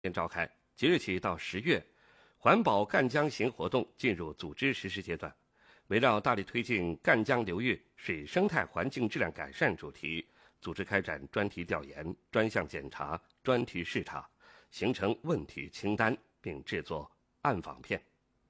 天召开，即日起到10月，环保赣江行活动进入组织实施阶段。围绕大力推进赣江流域水生态环境质量改善主题，组织开展专题调研、专项检查、专题视察，形成问题清单，并制作暗访片。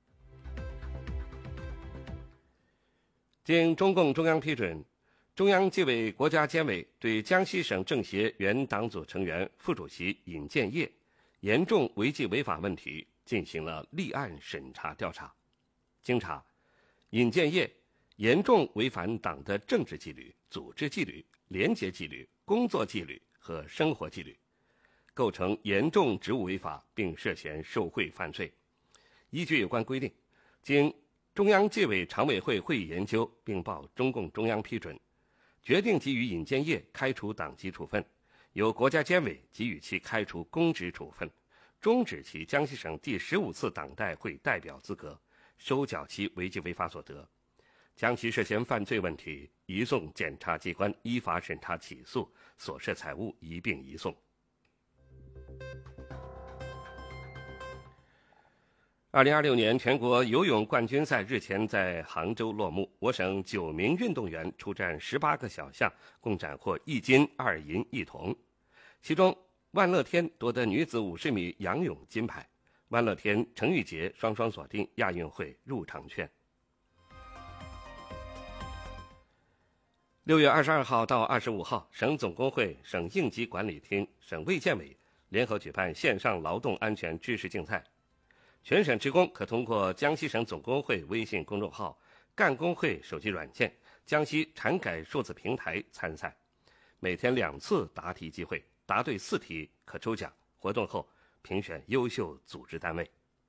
经中共中央批准，中央纪委国家监委对江西省政协原党组成员、副主席尹建业严重违纪违法问题进行了立案审查调查。经查，尹建业严重违反党的政治纪律、组织纪律、廉洁纪律、工作纪律和生活纪律，构成严重职务违法，并涉嫌受贿犯罪。依据有关规定，经中央纪委常委会会议研究，并报中共中央批准，决定给予尹建业开除党籍处分，由国家监委给予其开除公职处分，终止其江西省第15次党代会代表资格，收缴其违纪违法所得，将其涉嫌犯罪问题移送检察机关依法审查起诉，所涉财物一并移送。2026年全国游泳冠军赛日前在杭州落幕，我省9名运动员出战18个小项，共斩获1金2银1铜。其中，万乐天夺得女子50米仰泳金牌，万乐天、程玉洁双双锁定亚运会入场券。6月22号到25号，省总工会、省应急管理厅、省卫健委联合举办线上劳动安全知识竞赛。全省职工可通过江西省总工会微信公众号、赣工会手机软件、江西产改数字平台参赛，每天2次答题机会，答对4题可抽奖。活动后评选优秀组织单位。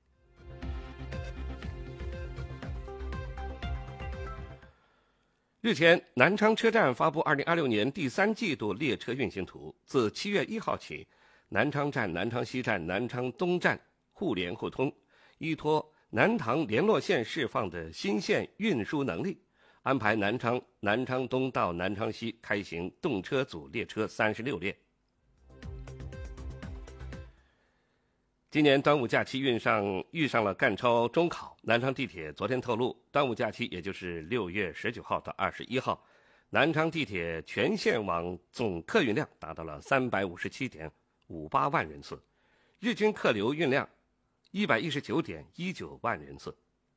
日前，南昌车站发布2026年第3季度列车运行图，自7月1号起，南昌站、南昌西站、南昌东站互联互通，依托南塘联络线释放的新线运输能力，安排南昌东到南昌西开行动车组列车36列。今年端午假期遇上了赣超中考，南昌地铁昨天透露，端午假期也就是6月19号到21号，南昌地铁全线网总客运量达到了357.58万人次，日均客流运量119.19万人次。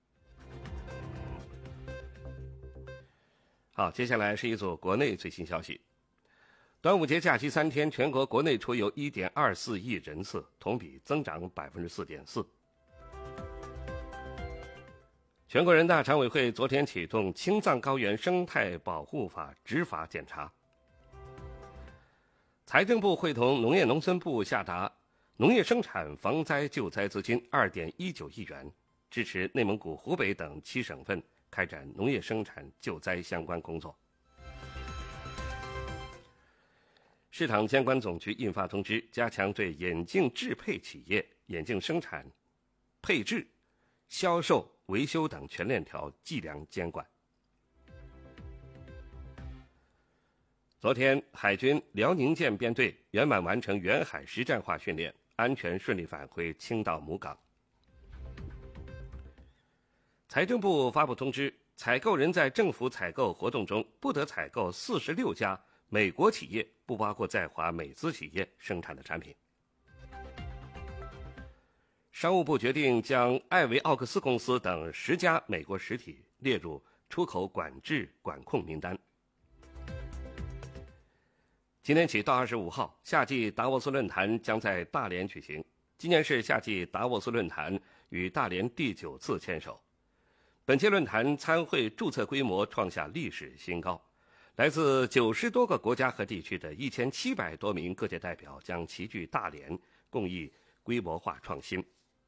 好，接下来是一组国内最新消息。端午节假期3天，全国国内出游1.24亿人次，同比增长4.4%。全国人大常委会昨天启动青藏高原生态保护法执法检查。财政部会同农业农村部下达农业生产防灾救灾资金2.19亿元，支持内蒙古、湖北等7省份开展农业生产救灾相关工作。市场监管总局印发通知，加强对眼镜制配企业、眼镜生产、配制、销售、维修等全链条计量监管。昨天，海军辽宁舰编队圆满完成远海实战化训练，安全顺利返回青岛母港。财政部发布通知，采购人在政府采购活动中不得采购46家美国企业（不包括在华美资企业）生产的产品。商务部决定将艾维奥克斯公司等10家美国实体列入出口管制管控名单。今天起到25号，夏季达沃斯论坛将在大连举行。今年是夏季达沃斯论坛与大连第9次牵手。本届论坛参会注册规模创下历史新高，来自90多个国家和地区的1700多名各界代表将齐聚大连，共议规模化创新。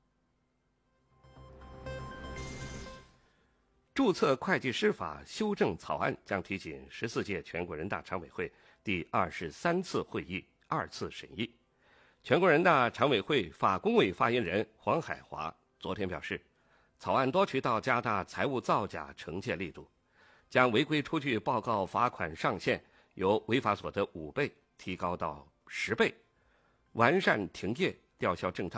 注册会计师法修正草案将提请14届全国人大常委会第23次会议2次审议。全国人大常委会法工委发言人黄海华昨天表示，草案多渠道加大财务造假惩戒力度，将违规出具报告罚款上限由违法所得5倍提高到10倍，完善停业、 吊销证照。